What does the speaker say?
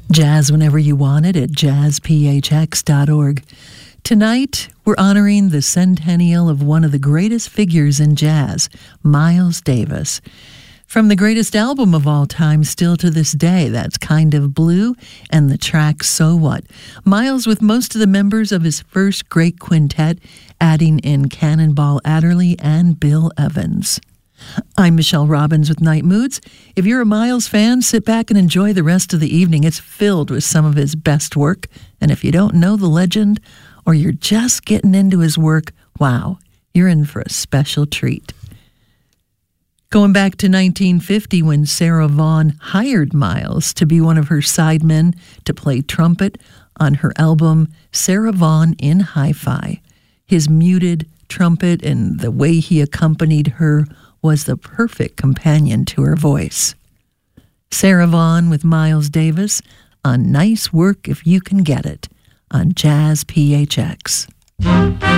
Jazz whenever you want it at jazzphx.org. Tonight, we're honoring the centennial of one of the greatest figures in jazz, Miles Davis. From the greatest album of all time still to this day, that's Kind of Blue, and the track So What. Miles with most of the members of his first great quintet, adding in Cannonball Adderley and Bill Evans. I'm Michelle Robbins with Night Moods. If you're a Miles fan, sit back and enjoy the rest of the evening. It's filled with some of his best work. And if you don't know the legend, or you're just getting into his work, wow, you're in for a special treat. Going back to 1950, when Sarah Vaughan hired Miles to be one of her sidemen to play trumpet on her album Sarah Vaughan in Hi-Fi. His muted trumpet and the way he accompanied her was the perfect companion to her voice. Sarah Vaughan with Miles Davis on Nice Work If You Can Get It on Jazz PHX.